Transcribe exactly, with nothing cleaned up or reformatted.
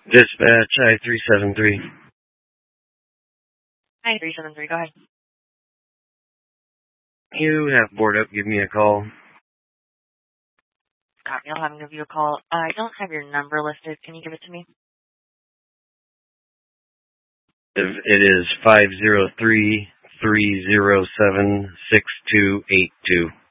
Dispatch I three seven three. I three seven three, go ahead. You have board up, give me a call. Copy, I'll have him give you a call. I don't have your number listed. Can you give it to me? It is five zero three, three zero seven, six two eight two.